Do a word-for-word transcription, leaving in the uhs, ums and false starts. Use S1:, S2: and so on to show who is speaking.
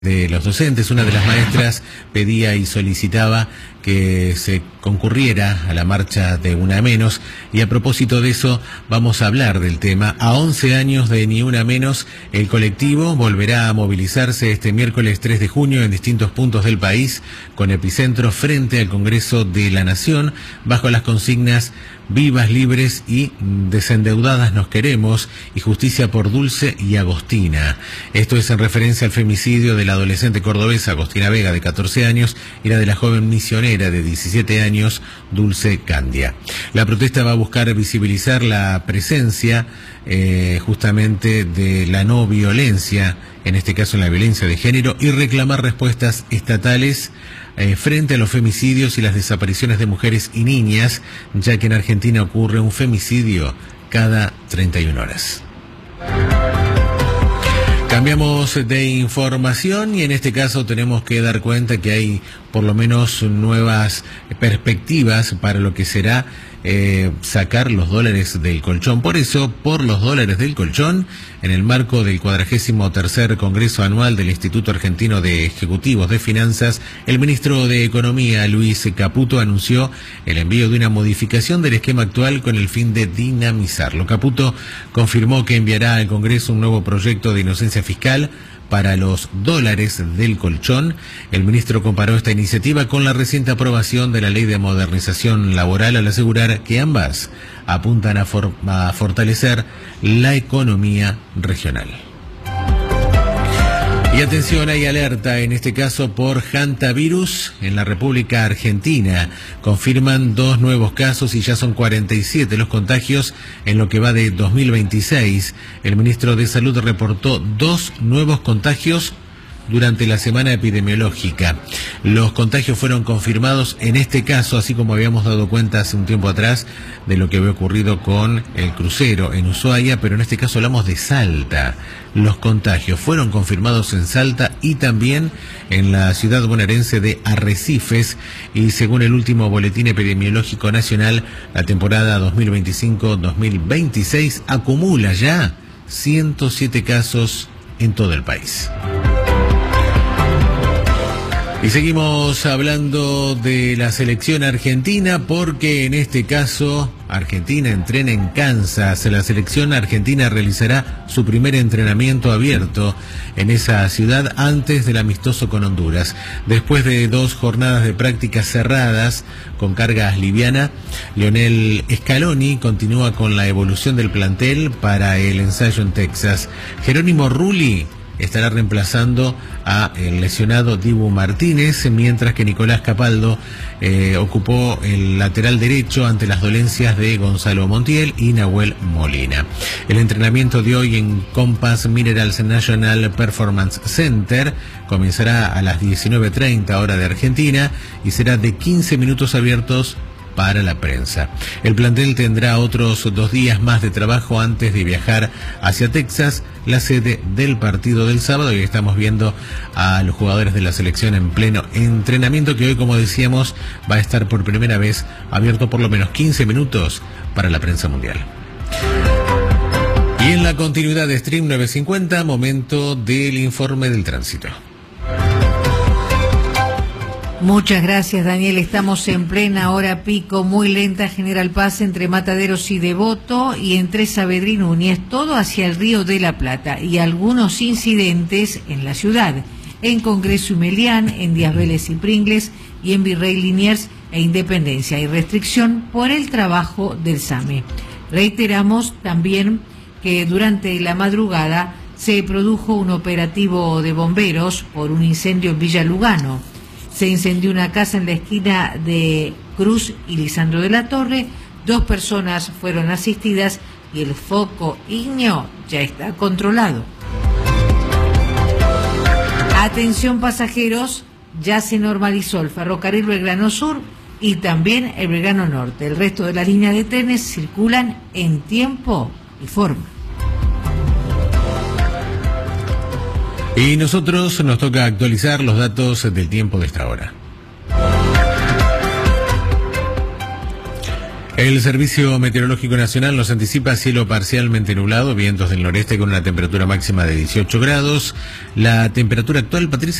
S1: de los docentes. Una de las maestras pedía y solicitaba que se concurriera a la marcha de Una Menos, y a propósito de eso vamos a hablar del tema. A once años de Ni Una Menos, el colectivo volverá a movilizarse este miércoles tres de junio en distintos puntos del país, con epicentro frente al Congreso de la Nación, bajo las consignas Vivas, libres y desendeudadas nos queremos, y justicia por Dulce y Agostina. Esto es en referencia al femicidio de la adolescente cordobesa Agostina Vega, de catorce años, y la de la joven misionera de diecisiete años, Dulce Candia. La protesta va a buscar visibilizar la presencia eh, justamente de la no violencia, en este caso en la violencia de género, y reclamar respuestas estatales Eh, frente a los femicidios y las desapariciones de mujeres y niñas, ya que en Argentina ocurre un femicidio cada treinta y una horas. Cambiamos de información y en este caso tenemos que dar cuenta que hay por lo menos nuevas perspectivas para lo que será eh, sacar los dólares del colchón. Por eso, por los dólares del colchón, en el marco del cuadragésimo tercer Congreso Anual del Instituto Argentino de Ejecutivos de Finanzas, el ministro de Economía, Luis Caputo, anunció el envío de una modificación del esquema actual con el fin de dinamizarlo. Caputo confirmó que enviará al Congreso un nuevo proyecto de inocencia fiscal para los dólares del colchón. El ministro comparó esta iniciativa con la reciente aprobación de la Ley de Modernización Laboral, al asegurar que ambas apuntan a, for- a fortalecer la economía regional. Y atención, hay alerta, en este caso por hantavirus en la República Argentina. Confirman dos nuevos casos y ya son cuarenta y siete los contagios en lo que va de dos mil veintiséis. El ministro de Salud reportó dos nuevos contagios durante la semana epidemiológica. Los contagios fueron confirmados en este caso, así como habíamos dado cuenta hace un tiempo atrás de lo que había ocurrido con el crucero en Ushuaia, pero en este caso hablamos de Salta. Los contagios fueron confirmados en Salta y también en la ciudad bonaerense de Arrecifes, y según el último boletín epidemiológico nacional, la temporada dos mil veinticinco dos mil veintiséis acumula ya ciento siete casos en todo el país. Y seguimos hablando de la selección argentina, porque en este caso Argentina entrena en Kansas. La selección argentina realizará su primer entrenamiento abierto en esa ciudad antes del amistoso con Honduras. Después de dos jornadas de prácticas cerradas con cargas liviana, Lionel Scaloni continúa con la evolución del plantel para el ensayo en Texas. Jerónimo Rulli estará reemplazando a el lesionado Dibu Martínez, mientras que Nicolás Capaldo eh, ocupó el lateral derecho ante las dolencias de Gonzalo Montiel y Nahuel Molina. El entrenamiento de hoy en Compass Minerals National Performance Center comenzará a las diecinueve treinta hora de Argentina y será de quince minutos abiertos para la prensa. El plantel tendrá otros dos días más de trabajo antes de viajar hacia Texas, la sede del partido del sábado, y estamos viendo a los jugadores de la selección en pleno entrenamiento, que hoy, como decíamos, va a estar por primera vez abierto por lo menos quince minutos para la prensa mundial. Y en la continuidad de Stream novecientos cincuenta, momento del informe del tránsito.
S2: Muchas gracias, Daniel. Estamos en plena hora pico, muy lenta General Paz entre Mataderos y Devoto, y entre Saavedra y Núñez, todo hacia el Río de la Plata, y algunos incidentes en la ciudad, en Congreso y Melián, en Díaz Vélez y Pringles, y en Virrey Liniers e Independencia. Hay restricción por el trabajo del SAME. Reiteramos también que durante la madrugada se produjo un operativo de bomberos por un incendio en Villa Lugano. Se incendió una casa en la esquina de Cruz y Lisandro de la Torre. Dos personas fueron asistidas y el foco ígneo ya está controlado. Atención pasajeros, ya se normalizó el ferrocarril Belgrano Sur y también el Belgrano Norte. El resto de la línea de trenes circulan en tiempo y forma.
S1: Y nosotros nos toca actualizar los datos del tiempo de esta hora. El Servicio Meteorológico Nacional nos anticipa cielo parcialmente nublado, vientos del noreste con una temperatura máxima de dieciocho grados. La temperatura actual, Patricia.